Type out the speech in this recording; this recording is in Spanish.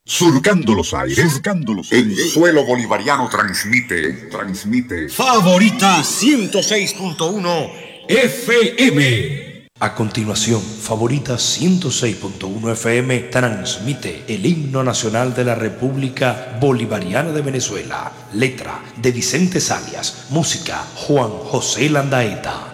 Surcando los aires, en suelo bolivariano transmite. Favorita 106.1 FM. A continuación, Favorita 106.1 FM transmite el himno nacional de la República Bolivariana de Venezuela. Letra de Vicente Salias. Música Juan José Landaeta.